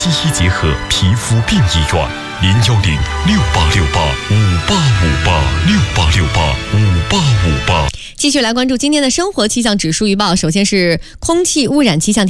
西医结合皮肤病医院，0106858586858685858。 继续来关注今天的生活气象指数预报。首先是空气污染气象